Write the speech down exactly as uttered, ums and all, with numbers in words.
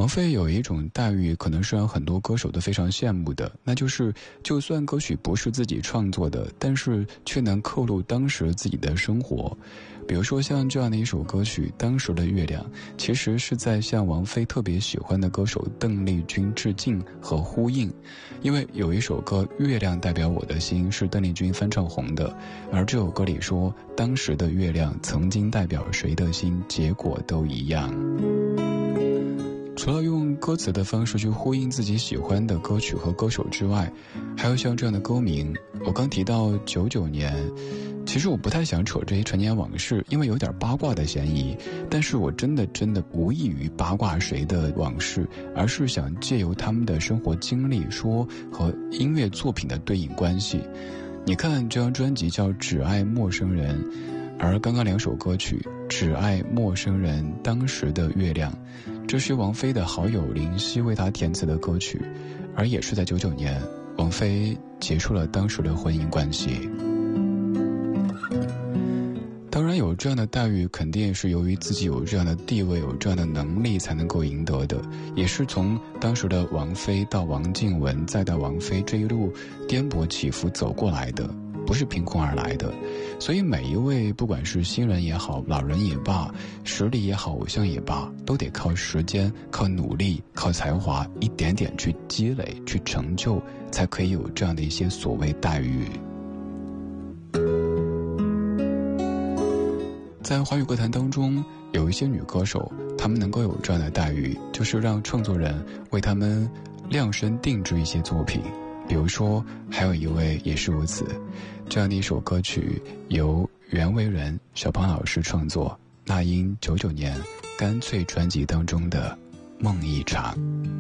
菲有一种待遇可能是让很多歌手都非常羡慕的，那就是就算歌曲不是自己创作的，但是却能扣录当时自己的生活。比如说像这样的一首歌曲《当时的月亮》，其实是在向王菲特别喜欢的歌手邓丽君致敬和呼应。因为有一首歌《月亮代表我的心》是邓丽君翻唱红的，而这首歌里说当时的月亮曾经代表谁的心，结果都一样。除了用歌词的方式去呼应自己喜欢的歌曲和歌手之外，还有像这样的歌名。我刚提到九九年，其实我不太想扯这些陈年往事，因为有点八卦的嫌疑，但是我真的真的无异于八卦谁的往事，而是想借由他们的生活经历说和音乐作品的对应关系。你看这张专辑叫《只爱陌生人》，而刚刚两首歌曲《只爱陌生人》《当时的月亮》，这是王菲的好友林夕为她填词的歌曲，而也是在九九年，王菲结束了当时的婚姻关系。当然有这样的待遇，肯定是由于自己有这样的地位，有这样的能力才能够赢得的，也是从当时的王菲到王靖雯再到王菲这一路颠簸起伏走过来的，不是凭空而来的。所以每一位不管是新人也好，老人也罢，实力也好，偶像也罢，都得靠时间，靠努力，靠才华，一点点去积累，去成就，才可以有这样的一些所谓待遇。在华语歌坛当中，有一些女歌手，她们能够有这样的待遇，就是让创作人为她们量身定制一些作品。比如说还有一位也是如此，这样的一首歌曲由袁惟仁小胖老师创作，那英九九年干脆专辑当中的梦一场。